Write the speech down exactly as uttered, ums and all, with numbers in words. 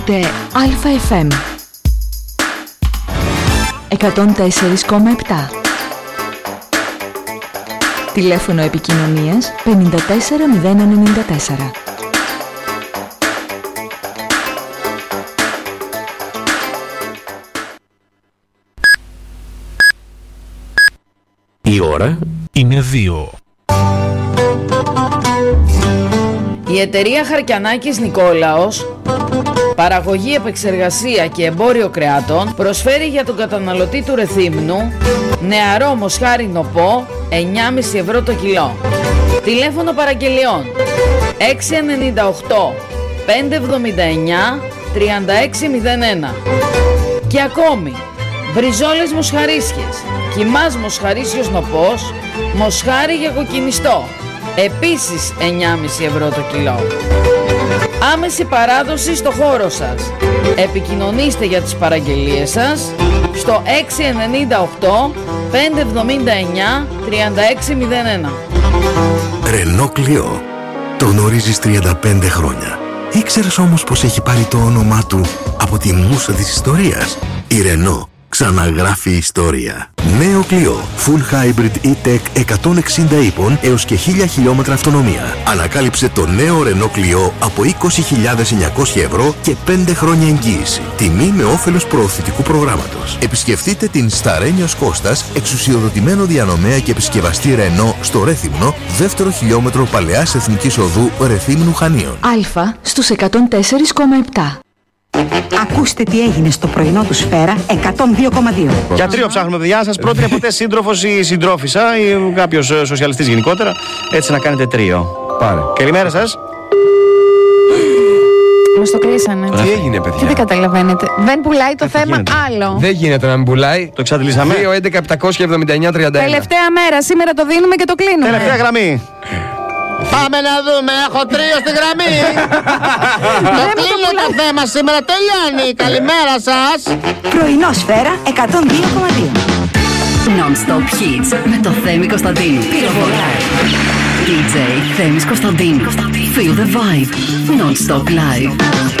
Τε Αλφα εφ εμ εκατόν τέσσερα κόμμα επτά. Τηλέφωνο επικοινωνίας πενήντα τέσσερα μηδέν ενενήντα τέσσερα. Η ώρα είναι δύο. Η εταιρεία Χαρκιανάκης Νικόλαος, παραγωγή, επεξεργασία και εμπόριο κρεάτων, προσφέρει για τον καταναλωτή του Ρεθύμνου νεαρό μοσχάρι νοπό εννιά κόμμα πέντε ευρώ το κιλό. Τηλέφωνο παραγγελιών έξι εννιά οκτώ πέντε εβδομήντα εννιά τριάντα έξι μηδέν ένα. Και ακόμη μπριζόλες μοσχαρίσιες, κιμάς μοσχαρίσιος νοπός, μοσχάρι για κοκκινιστό, επίσης εννιά κόμμα πέντε ευρώ το κιλό. Άμεση παράδοση στο χώρο σας. Επικοινωνήστε για τις παραγγελίες σας στο έξι εννιά οκτώ πέντε εβδομήντα εννιά τριάντα έξι μηδέν ένα. Renault Clio. Το γνωρίζεις τριάντα πέντε χρόνια. Ήξερες όμως πως έχει πάρει το όνομά του από τη μούσα της ιστορίας? Η Renault ξαναγράφει ιστορία. Νέο Clio Full Hybrid E-Tech εκατόν εξήντα ύπων έως και χίλια χιλιόμετρα αυτονομία. Ανακάλυψε το νέο Renault Clio από είκοσι χιλιάδες εννιακόσια ευρώ και πέντε χρόνια εγγύηση. Τιμή με όφελος προωθητικού προγράμματος. Επισκεφτείτε την Σταρένιος Κώστας, εξουσιοδοτημένο διανομέα και επισκευαστή Renault στο Ρέθυμνο, δεύτερο χιλιόμετρο Παλαιάς Εθνικής Οδού Ρεθύμνου Χανίων. Αλφα στους εκατόν τέσσερα κόμμα επτά. Ακούστε τι έγινε στο πρωινό του Σφαίρα εκατόν δύο κόμμα δύο. Για τρίο ψάχνουμε, παιδιά. Σας πρότεινε ποτέ σύντροφος ή συντρόφισσα ή κάποιος σοσιαλιστής γενικότερα? Έτσι να κάνετε τρίο. Πάρε. Καλημέρα σας. Μας το κλείσανε. Τι έγινε, παιδιά? Τι δεν καταλαβαίνετε. Δεν πουλάει το Ε, θέμα γίνεται. άλλο. Δεν γίνεται να μην πουλάει. Το εξαντλήσαμε. δύο έντεκα επτακόσια εβδομήντα εννιά τριάντα ένα. Τελευταία μέρα. Σήμερα το δίνουμε και το κλείνουμε. Τελευταία γραμμή. Πάμε να δούμε, έχω τρίο στη γραμμή. Το κλείνω το θέμα σήμερα, τελειώνει. Καλημέρα σας. Πρωινό Σφαίρα εκατόν δύο κόμμα δύο. Non-stop hits με το Θέμη Κωνσταντίνου. Πυροβολάει. ντι τζέι Θέμης Κωνσταντίνου. Feel the vibe. Non-stop live.